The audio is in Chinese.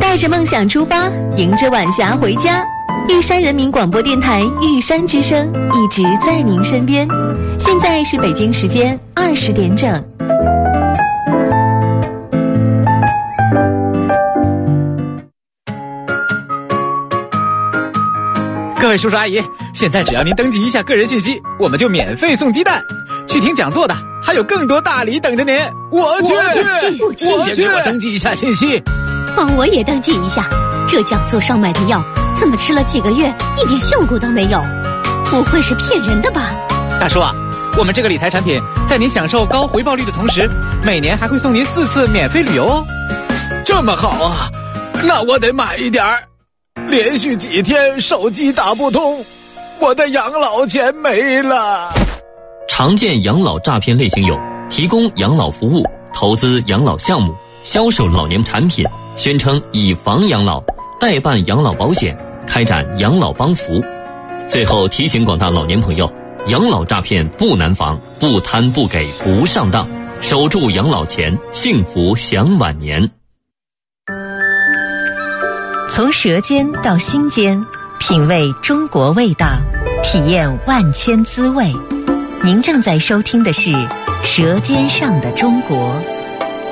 带着梦想出发，迎着晚霞回家。玉山人民广播电台玉山之声一直在您身边。现在是北京时间20点整。 各位叔叔阿姨，现在只要您登记一下个人信息，我们就免费送鸡蛋。去听讲座的还有更多大礼等着您。我去， 先给我登记一下信息。 帮我也登记一下。这讲座上买的药，怎么吃了几个月一点效果都没有？不会是骗人的吧？ 大叔啊，我们这个理财产品在您享受高回报率的同时，每年还会送您4次免费旅游哦。 这么好啊，那我得买一点儿。连续几天手机打不通，我的养老钱没了。 常见养老诈骗类型有：提供养老服务、投资养老项目、销售老年产品、宣称以房养老、代办养老保险、开展养老帮扶。最后提醒广大老年朋友，养老诈骗不难防，不贪不给不上当，守住养老钱，幸福享晚年。 从舌尖到心间，品味中国味道，体验万千滋味。您正在收听的是《舌尖上的中国》。